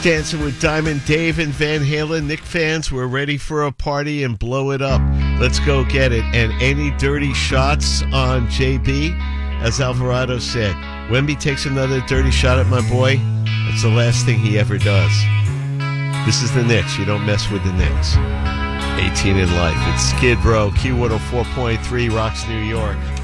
Dancing with Diamond Dave and Van Halen. Nick fans, we're ready for a party and blow it up. Let's go get it. And any dirty shots on JB? As Alvarado said, Wemby takes another dirty shot at my boy. That's the last thing he ever does. This is the Knicks. You don't mess with the Knicks. 18 in life. It's Skid Row, Q104.3, Rocks, New York.